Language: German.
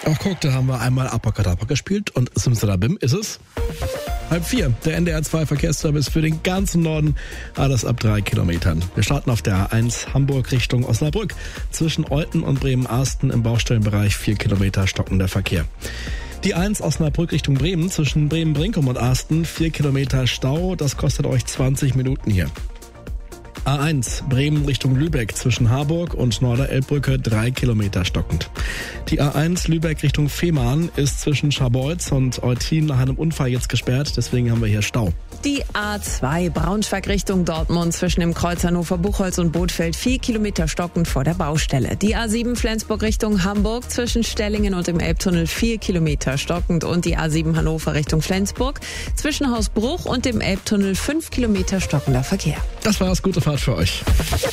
Ach guck, da haben wir einmal Abracadabra gespielt und Simsalabim ist es 3:30. Der NDR 2 Verkehrsservice für den ganzen Norden, alles ab 3 Kilometern. Wir starten auf der A1 Hamburg Richtung Osnabrück. Zwischen Olten und Bremen-Arsten im Baustellenbereich 4 Kilometer stockender Verkehr. Die 1 Osnabrück Richtung Bremen zwischen Bremen-Brinkum und Arsten 4 Kilometer Stau. Das kostet euch 20 Minuten hier. A1 Bremen Richtung Lübeck zwischen Harburg und Norderelbbrücke 3 Kilometer stockend. Die A1 Lübeck Richtung Fehmarn ist zwischen Scharbeutz und Eutin nach einem Unfall jetzt gesperrt, deswegen haben wir hier Stau. Die A2 Braunschweig Richtung Dortmund zwischen dem Kreuz Hannover-Buchholz und Bothfeld 4 Kilometer stockend vor der Baustelle. Die A7 Flensburg Richtung Hamburg zwischen Stellingen und dem Elbtunnel 4 Kilometer stockend und die A7 Hannover Richtung Flensburg zwischen Hausbruch und dem Elbtunnel 5 Kilometer stockender Verkehr. Das war's, gute Fahrt für euch.